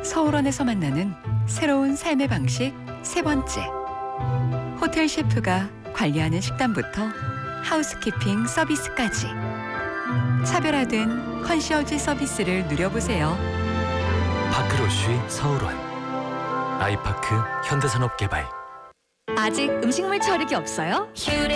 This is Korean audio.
서울원에서 만나는 새로운 삶의 방식 세 번째. 호텔 셰프가 관리하는 식단부터 하우스키핑 서비스까지 차별화된 컨시어지 서비스를 누려보세요. 파크로쉬 서울원 아이파크 현대산업개발. 아직 음식물 처리기 없어요?